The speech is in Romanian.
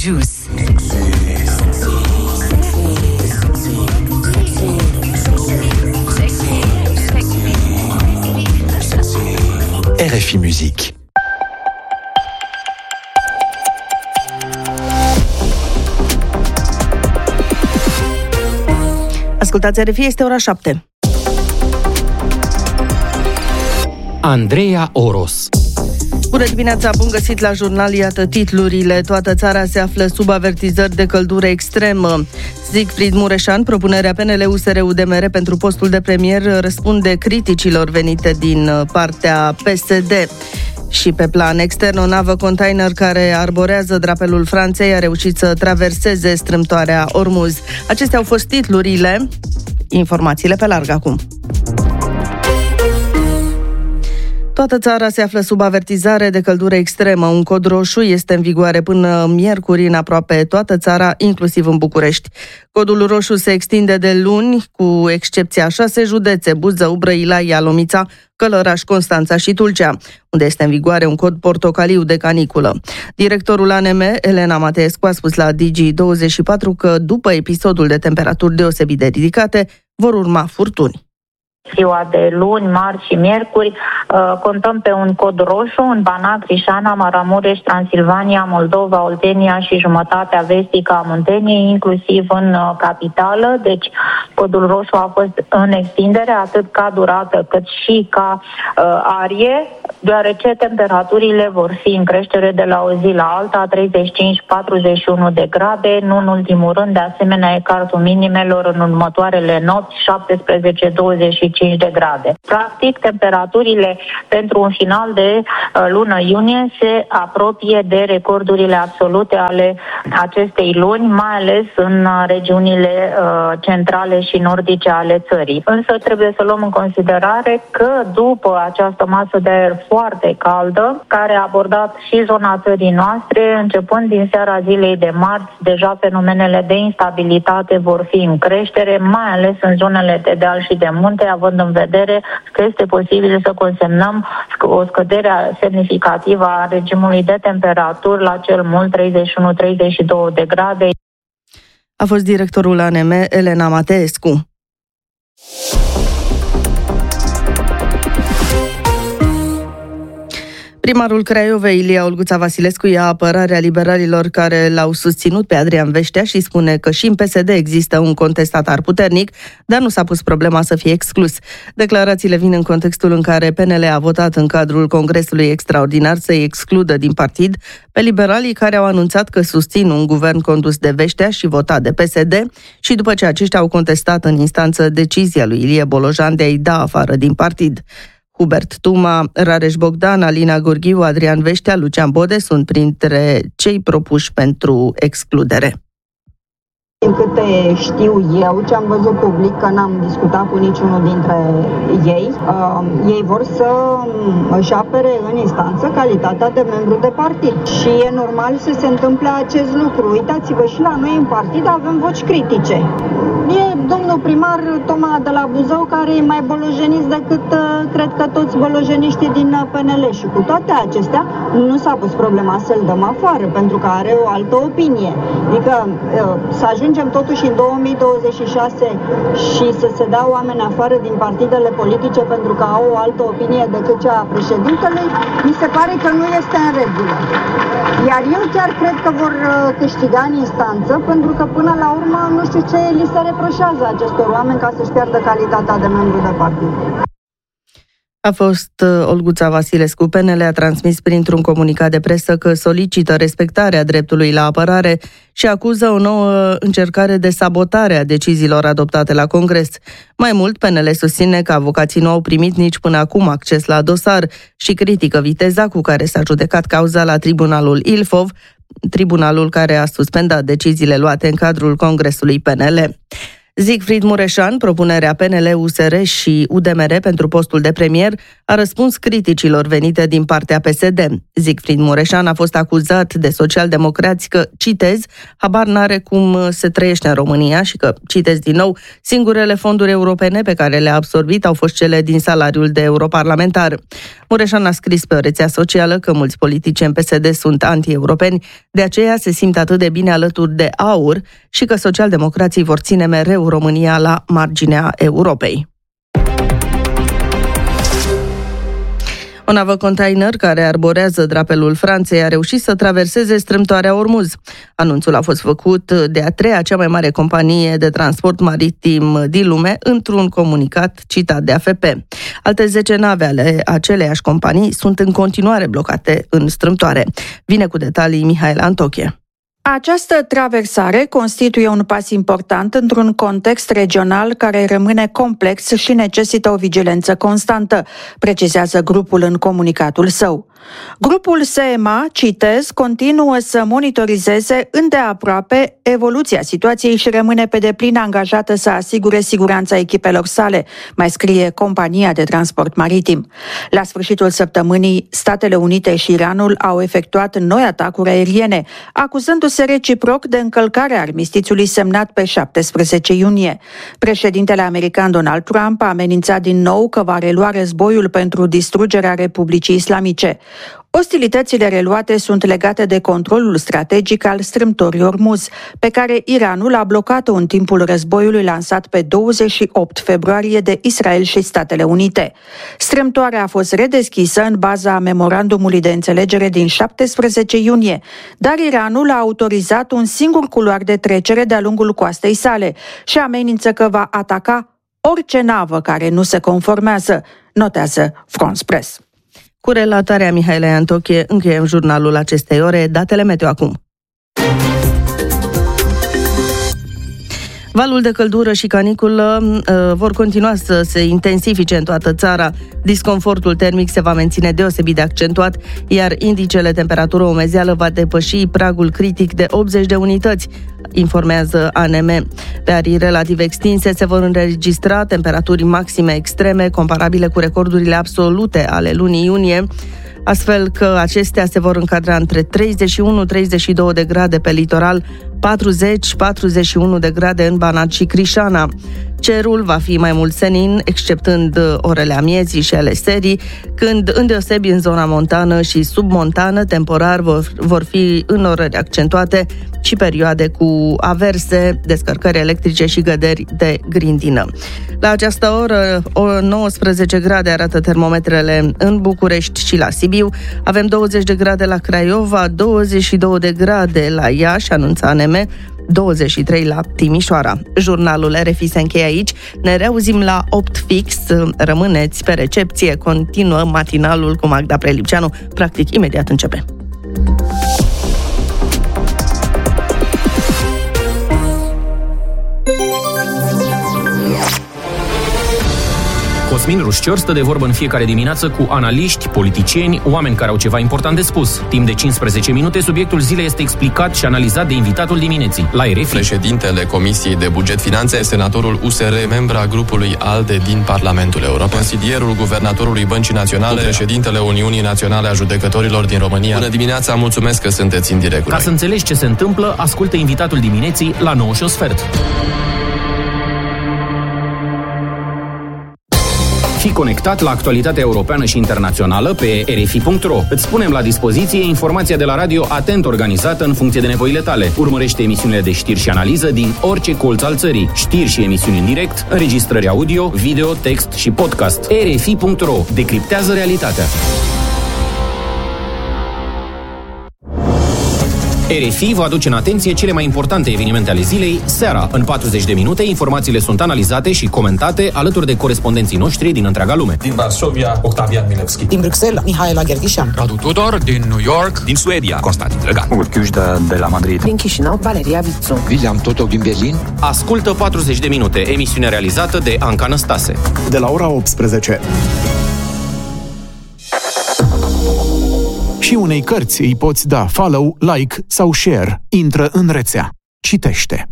Juice. RFI Musique. Ascultați RFI, este ora 7. Andreea Oros. Bună dimineața, bun găsit la jurnal, iată titlurile. Toată țara se află sub avertizări de căldură extremă. Siegfried Mureșan, propunerea PNL-USR-UDMR pentru postul de premier, răspunde criticilor venite din partea PSD. Și pe plan extern, o navă container care arborează drapelul Franței a reușit să traverseze strâmtoarea Ormuz. Acestea au fost titlurile. Informațiile pe larg acum. Toată țara se află sub avertizare de căldură extremă. Un cod roșu este în vigoare până miercuri în aproape toată țara, inclusiv în București. Codul roșu se extinde de luni, cu excepția 6 județe: Buzău, Brăila, Ialomița, Călăraș, Constanța și Tulcea, unde este în vigoare un cod portocaliu de caniculă. Directorul ANM, Elena Mateescu, a spus la Digi24 că după episodul de temperaturi deosebit de ridicate, vor urma furtuni. Ziua de luni, marți și miercuri contăm pe un cod roșu în Banat, Crișana, Maramureș, Transilvania, Moldova, Oltenia și jumătatea vestică a Munteniei, inclusiv în capitală. Deci codul roșu a fost în extindere atât ca durată cât și ca arie, deoarece temperaturile vor fi în creștere de la o zi la alta, 35-41 de grade, nu în ultimul rând, de asemenea ecartul minimelor în următoarele nopți, 17-25 de grade. Practic, temperaturile pentru un final de lună iunie se apropie de recordurile absolute ale acestei luni, mai ales în regiunile centrale și nordice ale țării. Însă trebuie să luăm în considerare că după această masă de aer foarte caldă, care a abordat și zona țării noastre, începând din seara zilei de marți, deja fenomenele de instabilitate vor fi în creștere, mai ales în zonele de deal și de munte, având în vedere că este posibil să consemnăm o scădere semnificativă a regimului de temperaturi la cel mult 31-32 de grade. A fost directorul ANM, Elena Mateescu. Primarul Craiovei, Ilie Olguța Vasilescu, ia apărarea liberalilor care l-au susținut pe Adrian Veștea și spune că și în PSD există un contestatar puternic, dar nu s-a pus problema să fie exclus. Declarațiile vin în contextul în care PNL a votat în cadrul Congresului Extraordinar să-i excludă din partid pe liberalii care au anunțat că susțin un guvern condus de Veștea și votat de PSD, și după ce aceștia au contestat în instanță decizia lui Ilie Bolojan de a-i da afară din partid. Hubert Tuma, Rareș Bogdan, Alina Gorghiu, Adrian Veștea, Lucian Bode sunt printre cei propuși pentru excludere. Din câte știu eu, ce am văzut public, că n-am discutat cu niciunul dintre ei, ei vor să își apere în instanță calitatea de membru de partid. Și e normal să se întâmple acest lucru. Uitați-vă, și la noi în partid avem voci critice. E domnul primar Toma de la Buzău, care e mai bolojenist decât cred că toți bolojeniștii din PNL. Și cu toate acestea nu s-a pus problema să-l dăm afară, pentru că are o altă opinie. Adică să ajungem totuși în 2026 și să se dea oameni afară din partidele politice pentru că au o altă opinie decât cea a președintelui, mi se pare că nu este în regulă. Iar eu chiar cred că vor câștiga în instanță, pentru că până la urmă nu știu ce li se reproșează acestor oameni ca să-și pierdă calitatea de membru de partid. A fost Olguța Vasilescu. PNL a transmis printr-un comunicat de presă că solicită respectarea dreptului la apărare și acuză o nouă încercare de sabotare a deciziilor adoptate la Congres. Mai mult, PNL susține că avocații nu au primit nici până acum acces la dosar și critică viteza cu care s-a judecat cauza la Tribunalul Ilfov, tribunalul care a suspendat deciziile luate în cadrul Congresului PNL. Siegfried Mureșan, propunerea PNL, USR și UDMR pentru postul de premier, a răspuns criticilor venite din partea PSD. Siegfried Mureșan a fost acuzat de socialdemocrați că, citez, habar n-are cum se trăiește în România și că, citez din nou, singurele fonduri europene pe care le-a absorbit au fost cele din salariul de europarlamentar. Mureșan a scris pe o rețea socială că mulți politicieni PSD sunt anti-europeni, de aceea se simt atât de bine alături de AUR și că socialdemocrații vor ține mereu România la marginea Europei. O navă container care arborează drapelul Franței a reușit să traverseze strâmtoarea Ormuz. Anunțul a fost făcut de a treia cea mai mare companie de transport maritim din lume într-un comunicat citat de AFP. Alte 10 nave ale aceleiași companii sunt în continuare blocate în strâmtoare. Vine cu detalii Mihaela Antoche. Această traversare constituie un pas important într-un context regional care rămâne complex și necesită o vigilență constantă, precizează grupul în comunicatul său. Grupul SEMA, citez, continuă să monitorizeze îndeaproape evoluția situației și rămâne pe deplin angajată să asigure siguranța echipelor sale, mai scrie compania de transport maritim. La sfârșitul săptămânii, Statele Unite și Iranul au efectuat noi atacuri aeriene, acuzându-se reciproc de încălcarea armistițiului semnat pe 17 iunie. Președintele american Donald Trump a amenințat din nou că va relua războiul pentru distrugerea Republicii Islamice. Ostilitățile reluate sunt legate de controlul strategic al strâmtorii Ormuz, pe care Iranul a blocat-o în timpul războiului lansat pe 28 februarie de Israel și Statele Unite. Strâmtoarea a fost redeschisă în baza memorandumului de înțelegere din 17 iunie, dar Iranul a autorizat un singur culoar de trecere de-a lungul coastei sale și amenință că va ataca orice navă care nu se conformează, notează France Press. Cu relatarea Mihaelei Antoche, încheiem jurnalul acestei ore. Datele meteo acum. Valul de căldură și caniculă vor continua să se intensifice în toată țara. Disconfortul termic se va menține deosebit de accentuat, iar indicele temperatură-umezeală va depăși pragul critic de 80 de unități, informează ANM. Pe arii relativ extinse se vor înregistra temperaturi maxime extreme, comparabile cu recordurile absolute ale lunii iunie, astfel că acestea se vor încadra între 31-32 de grade pe litoral, 40-41 de grade în Banat și Crișana. Cerul va fi mai mult senin, exceptând orele amiezii și ale serii, când îndeosebi în zona montană și submontană temporar vor fi înnorări accentuate și perioade cu averse, descărcări electrice și găderi de grindină. La această oră, 19 grade arată termometrele în București și la Sibiu, avem 20 de grade la Craiova, 22 de grade la Iași, anunța ANM, 23 la Timișoara. Jurnalul RFI se încheie aici. Ne reauzim la 8 fix. Rămâneți pe recepție. Continuă matinalul cu Magda Prelipceanu. Practic, imediat începe. Cosmin Rușcior stă de vorbă în fiecare dimineață cu analiști, politicieni, oameni care au ceva important de spus. Timp de 15 minute, subiectul zilei este explicat și analizat de invitatul dimineții, la RFI. Președintele Comisiei de Buget Finanțe, senatorul USR, membra grupului ALDE din Parlamentul European, consilierul guvernatorului Băncii Naționale, președintele Uniunii Naționale a Judecătorilor din România. Bună dimineața, mulțumesc că sunteți în direct. Ca să înțelegi ce se întâmplă, ascultă invitatul dimineții la 9:15. Fii conectat la actualitatea europeană și internațională pe rfi.ro. Îți punem la dispoziție informația de la radio atent organizată în funcție de nevoile tale. Urmărește emisiunile de știri și analiză din orice colț al țării. Știri și emisiuni în direct, înregistrări audio, video, text și podcast. rfi.ro. Decriptează realitatea. RFI vă aduce în atenție cele mai importante evenimente ale zilei, seara. În 40 de minute, informațiile sunt analizate și comentate alături de corespondenții noștri din întreaga lume. Din Varsovia, Octavian Milevski. Din Bruxelles, Mihaela Gherghișan. Radu Tudor, din New York. Din Suedia, Constantin Drăgan. Urchiușda de la Madrid. Din Chișinău, Valeria Vițu. William Totoc din Berlin. Ascultă 40 de minute, emisiune realizată de Anca Năstase. De la ora 18. Și unei cărți îi poți da follow, like sau share. Intră în rețea. Citește.